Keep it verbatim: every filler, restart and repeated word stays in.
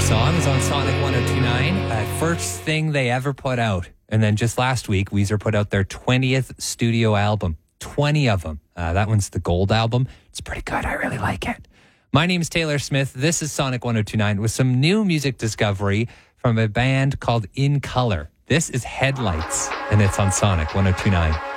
song is on Sonic one oh two point nine. Uh, first thing they ever put out. And then just last week, Weezer put out their twentieth studio album. twenty of them. Uh, that one's the Gold album. It's pretty good. I really like it. My name's Taylor Smith. This is Sonic one oh two point nine with some new music discovery from a band called In Color. This is Headlights, and it's on Sonic one oh two point nine.